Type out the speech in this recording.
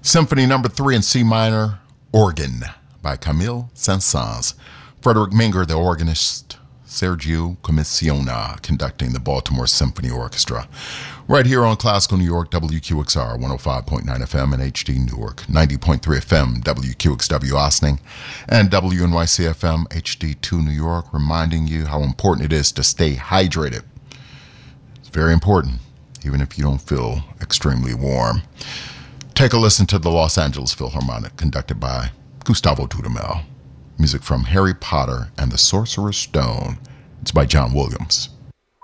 Symphony Number 3 in C minor, Organ, by Camille Saint-Saëns. Frederick Minger, the organist. Sergio Commissiona, conducting the Baltimore Symphony Orchestra. Right here on Classical New York, WQXR 105.9 FM and HD Newark, 90.3 FM, WQXW Ossining, and WNYC FM HD2 New York, reminding you how important it is to stay hydrated. It's very important, even if you don't feel extremely warm. Take a listen to the Los Angeles Philharmonic, conducted by Gustavo Dudamel. Music from Harry Potter and the Sorcerer's Stone. It's by John Williams.